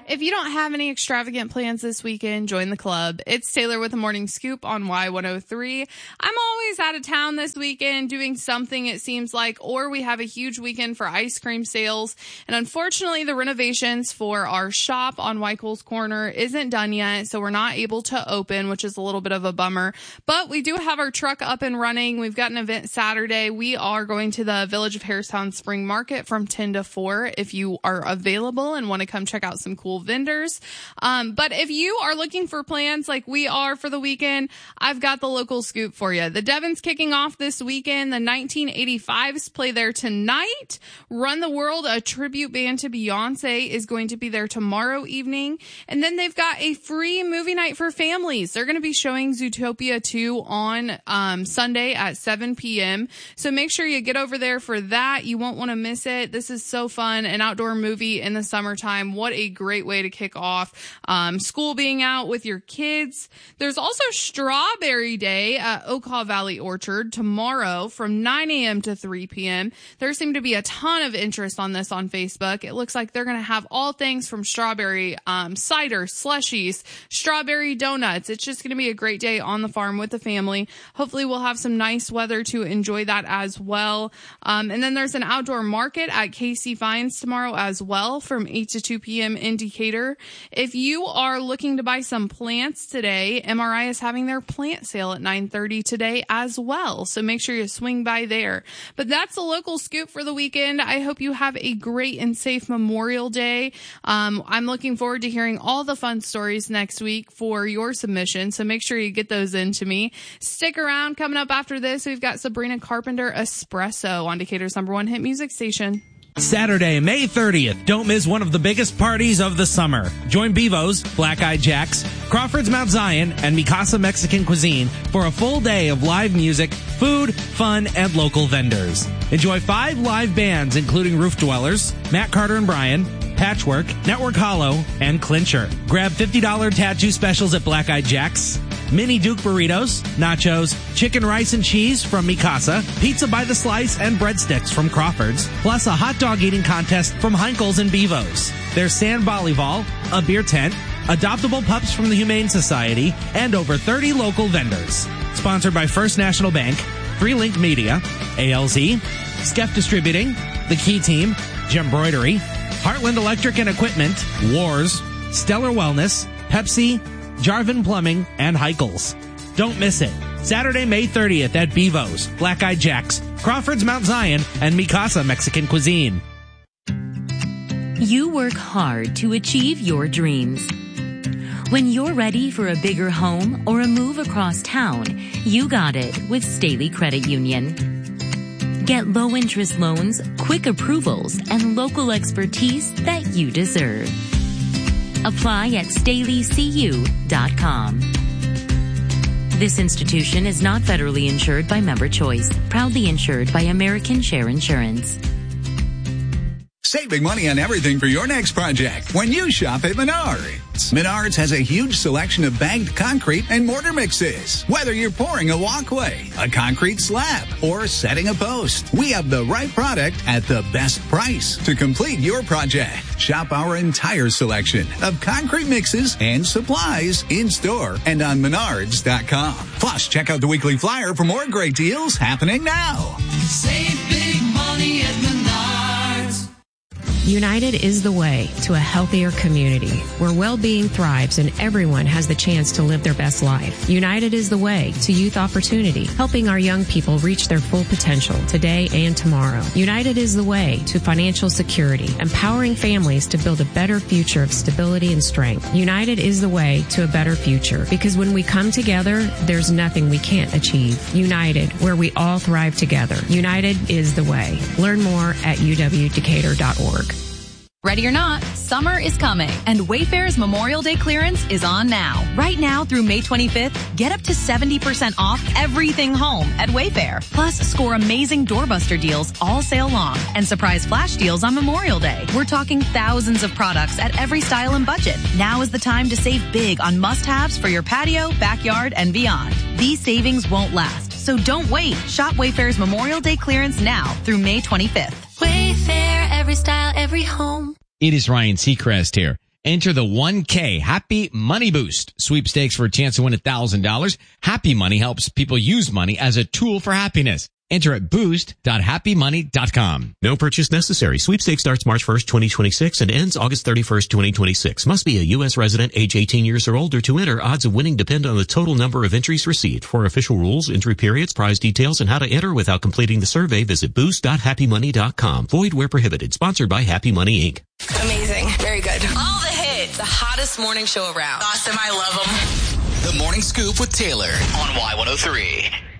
If you don't have any extravagant plans this weekend, join the club. It's Taylor with the Morning Scoop on Y103. I'm always out of town this weekend doing something, it seems like, or we have a huge weekend for ice cream sales. And unfortunately, the renovations for our shop on Weichels Corner isn't done yet, so we're not able to open, which is a little bit of a bummer. But we do have our truck up and running. We've got an event Saturday. We are going to the Village of Harristown Spring Market from 10 to 4 if you are available and want to come check out some cool vendors. But if you are looking for plans like we are for the weekend, I've got the local scoop for you. The Devon's kicking off this weekend. The 1985s play there tonight. Run the World, a tribute band to Beyonce, is going to be there tomorrow evening. And then they've got a free movie night for families. They're going to be showing Zootopia 2 on Sunday at 7 p.m. So make sure you get over there for that. You won't want to miss it. This is so fun. An outdoor movie in the summertime. What a great way to kick off school being out with your kids. There's also Strawberry Day at Okaw Valley Orchard tomorrow from 9 a.m. to 3 p.m. There seemed to be a ton of interest on this on Facebook. It looks like they're going to have all things from strawberry cider, slushies, strawberry donuts. It's just going to be a great day on the farm with the family. Hopefully we'll have some nice weather to enjoy that as well. And then there's an outdoor market at KC Finds tomorrow as well from 8 to 2 p.m. in Decatur. If you are looking to buy some plants today, MRI is having their plant sale at 9:30 today as well. So make sure you swing by there. But that's the local scoop for the weekend. I hope you have a great and safe Memorial Day. I'm looking forward to hearing all the fun stories next week for your submission. So make sure you get those in to me. Stick around. Coming up after this, we've got Sabrina Carpenter Espresso on Decatur's #1 hit music station. Saturday, May 30th. Don't miss one of the biggest parties of the summer. Join Bevo's, Black Eyed Jacks, Crawford's Mount Zion, and Mikasa Mexican Cuisine for a full day of live music, food, fun, and local vendors. Enjoy 5 live bands, including Roof Dwellers, Matt Carter and Brian, Patchwork, Network Hollow, and Clincher. Grab $50 tattoo specials at Black Eyed Jacks, Mini Duke burritos, nachos, chicken rice and cheese from Mikasa, pizza by the slice, and breadsticks from Crawford's, plus a hot dog eating contest from Heinkel's and Bevo's. There's sand volleyball, a beer tent, adoptable pups from the Humane Society, and over 30 local vendors. Sponsored by First National Bank, Freelink Media, ALZ, Skef Distributing, The Key Team, Gembroidery, Heartland Electric and Equipment, Wars, Stellar Wellness, Pepsi, Jarvin Plumbing, and Heichel's. Don't miss it. Saturday, May 30th at Bevo's, Black Eyed Jacks, Crawford's Mount Zion, and Mikasa Mexican Cuisine. You work hard to achieve your dreams. When you're ready for a bigger home or a move across town, you got it with Staley Credit Union. Get low-interest loans, quick approvals, and local expertise that you deserve. Apply at StaleyCU.com. This institution is not federally insured by Member Choice, proudly insured by American Share Insurance. Save big money on everything for your next project when you shop at Menards. Menards has a huge selection of bagged concrete and mortar mixes. Whether you're pouring a walkway, a concrete slab, or setting a post, we have the right product at the best price to complete your project. Shop our entire selection of concrete mixes and supplies in store and on Menards.com. Plus, check out the weekly flyer for more great deals happening now. Save big money at Menards. United is the way to a healthier community where well-being thrives and everyone has the chance to live their best life. United is the way to youth opportunity, helping our young people reach their full potential today and tomorrow. United is the way to financial security, empowering families to build a better future of stability and strength. United is the way to a better future because when we come together, there's nothing we can't achieve. United, where we all thrive together. United is the way. Learn more at uwdecatur.org. Ready or not, summer is coming, and Wayfair's Memorial Day clearance is on now. Right now through May 25th, get up to 70% off everything home at Wayfair. Plus, score amazing doorbuster deals all sale long and surprise flash deals on Memorial Day. We're talking thousands of products at every style and budget. Now is the time to save big on must-haves for your patio, backyard, and beyond. These savings won't last, so don't wait. Shop Wayfair's Memorial Day clearance now through May 25th. Wayfair, every style, every home. It is Ryan Seacrest here. Enter the 1K Happy Money Boost sweepstakes for a chance to win $1,000. Happy Money helps people use money as a tool for happiness. Enter at boost.happymoney.com. No purchase necessary. Sweepstakes starts March 1st, 2026 and ends August 31st, 2026. Must be a U.S. resident age 18 years or older to enter. Odds of winning depend on the total number of entries received. For official rules, entry periods, prize details, and how to enter without completing the survey, visit boost.happymoney.com. Void where prohibited. Sponsored by Happy Money, Inc. Amazing. Very good. All the hits. The hottest morning show around. Awesome. I love them. The Morning Scoop with Taylor on Y103.